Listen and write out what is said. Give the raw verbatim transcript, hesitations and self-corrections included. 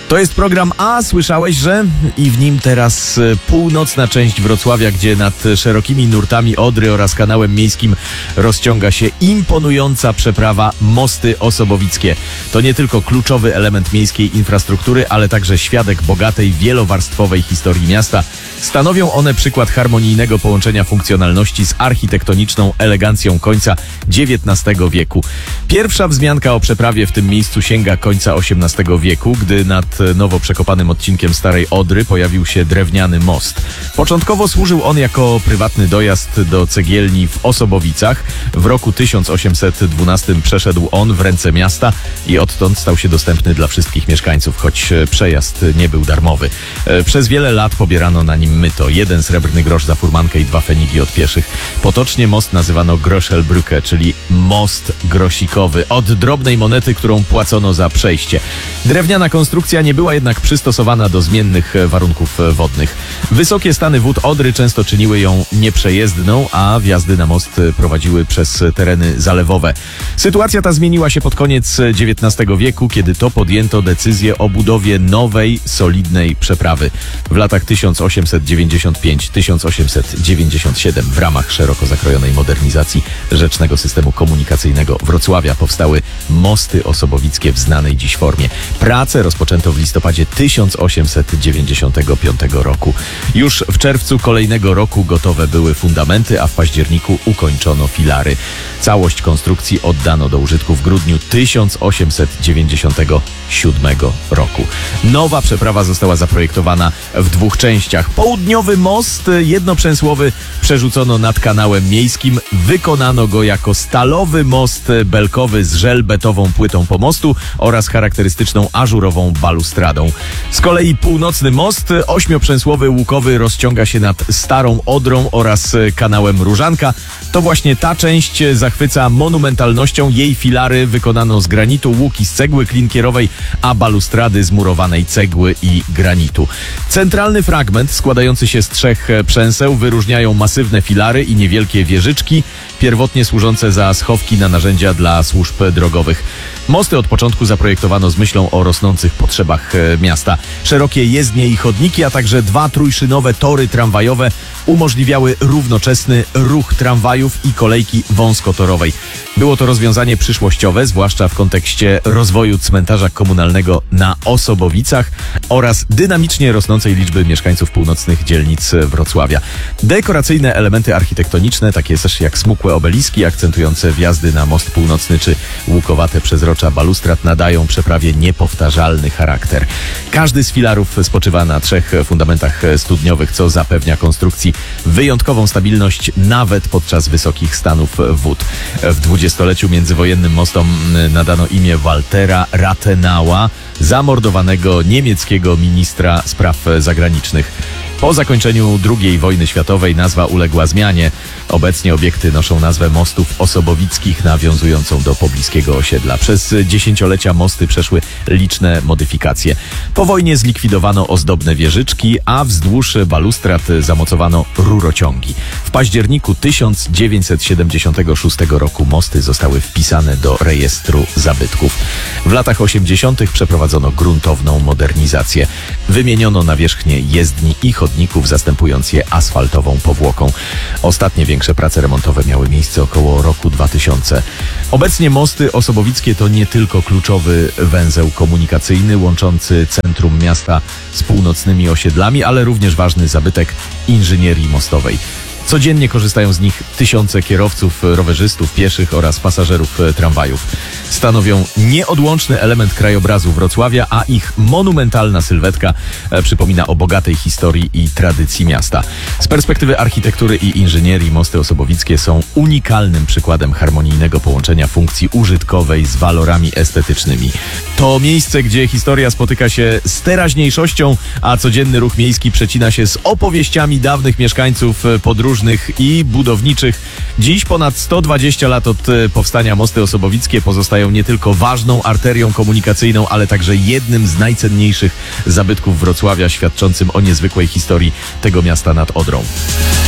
To jest program A, słyszałeś, że? I w nim teraz północna część Wrocławia, gdzie nad szerokimi nurtami Odry oraz kanałem miejskim rozciąga się imponująca przeprawa Mosty Osobowickie. To nie tylko kluczowy element miejskiej infrastruktury, ale także świadek bogatej, wielowarstwowej historii miasta. Stanowią one przykład harmonijnego połączenia funkcjonalności z architektoniczną elegancją końca dziewiętnastego wieku. Pierwsza wzmianka o przeprawie w tym miejscu sięga końca osiemnastego wieku, gdy nad nowo przekopanym odcinkiem Starej Odry pojawił się drewniany most. Początkowo służył on jako prywatny dojazd do cegielni w Osobowicach. W roku tysiąc osiemset dwunastym przeszedł on w ręce miasta i odtąd stał się dostępny dla wszystkich mieszkańców, choć przejazd nie był darmowy. Przez wiele lat pobierano na nim myto. Jeden srebrny grosz za furmankę i dwa fenigi od pieszych. Potocznie most nazywano Groszelbrücke, czyli most grosikowy, od drobnej monety, którą płacono za przejście. Drewniana konstrukcja nie była jednak przystosowana do zmiennych warunków wodnych. Wysokie stany wód Odry często czyniły ją nieprzejezdną, a wjazdy na most prowadziły przez tereny zalewowe. Sytuacja ta zmieniła się pod koniec dziewiętnastego wieku, kiedy to podjęto decyzję o budowie nowej, solidnej przeprawy. W latach tysiąc osiemset dziewięćdziesiąt piąty do tysiąc osiemset dziewięćdziesiątego siódmego w ramach szeroko zakrojonej modernizacji rzecznego systemu komunikacyjnego Wrocławia powstały Mosty Osobowickie w znanej dziś formie. Prace rozpoczęto w listopadzie tysiąc osiemset dziewięćdziesiątego piątego roku. Już w czerwcu kolejnego roku gotowe były fundamenty, a w październiku ukończono filary. Całość konstrukcji oddano do użytku w grudniu tysiąc osiemset dziewięćdziesiątego siódmego roku. Nowa przeprawa została zaprojektowana w dwóch częściach. Południowy most jednoprzęsłowy przerzucono nad kanałem miejskim. Wykonano go jako stalowy most belkowy z żelbetową płytą pomostu oraz charakterystyczną ażurową balustradą. Z kolei północny most ośmioprzęsłowy łukowy rozciąga się nad Starą Odrą oraz kanałem Różanka. To właśnie ta część zachwyca monumentalnością. Jej filary wykonano z granitu, łuki z cegły klinkierowej, a balustrady z murowanej cegły i granitu. Centralny fragment składający się z trzech przęseł wyróżniają masywne filary i niewielkie wieżyczki, pierwotnie służące za schowki na narzędzia dla służb drogowych. Mosty od początku zaprojektowano z myślą o rosnących potrzebach miasta. Szerokie jezdnie i chodniki, a także dwa trójszynowe tory tramwajowe umożliwiały równoczesny ruch tramwajów i kolejki wąskotorowej. Było to rozwiązanie przyszłościowe, zwłaszcza w kontekście rozwoju cmentarza komunalnego na Osobowicach oraz dynamicznie rosnącej liczby mieszkańców północnych dzielnic Wrocławia. Dekoracyjne elementy architektoniczne, takie też jak smukłe obeliski akcentujące wjazdy na most północny czy łukowate przezrocza balustrad, nadają przeprawie niepowtarzalny charakter. Każdy z filarów spoczywa na trzech fundamentach studniowych, co zapewnia konstrukcji wyjątkową stabilność nawet podczas wysokich stanów wód. W dwudziestoleciu międzywojennym mostom nadano imię Waltera Rathenau'a, zamordowanego niemieckiego ministra spraw zagranicznych. Po zakończeniu drugiej wojny światowej nazwa uległa zmianie. Obecnie obiekty noszą nazwę Mostów Osobowickich, nawiązującą do pobliskiego osiedla. Przez dziesięciolecia mosty przeszły liczne modyfikacje. Po wojnie zlikwidowano ozdobne wieżyczki, a wzdłuż balustrad zamocowano rurociągi. W październiku tysiąc dziewięćset siedemdziesiątego szóstego roku mosty zostały wpisane do rejestru zabytków. W latach osiemdziesiątych przeprowadzono gruntowną modernizację. Wymieniono nawierzchnię jezdni i chodników, zastępując je asfaltową powłoką. Ostatnie większe prace remontowe miały miejsce około roku dwa tysiące. Obecnie Mosty Osobowickie to nie tylko kluczowy węzeł komunikacyjny łączący centrum miasta z północnymi osiedlami, ale również ważny zabytek inżynierii mostowej. Codziennie korzystają z nich tysiące kierowców, rowerzystów, pieszych oraz pasażerów tramwajów. Stanowią nieodłączny element krajobrazu Wrocławia, a ich monumentalna sylwetka przypomina o bogatej historii i tradycji miasta. Z perspektywy architektury i inżynierii Mosty Osobowickie są unikalnym przykładem harmonijnego połączenia funkcji użytkowej z walorami estetycznymi. To miejsce, gdzie historia spotyka się z teraźniejszością, a codzienny ruch miejski przecina się z opowieściami dawnych mieszkańców podróżnych i budowniczych. Dziś, ponad sto dwadzieścia lat od powstania, Mosty Osobowickie pozostają nie tylko ważną arterią komunikacyjną, ale także jednym z najcenniejszych zabytków Wrocławia, świadczącym o niezwykłej historii tego miasta nad Odrą.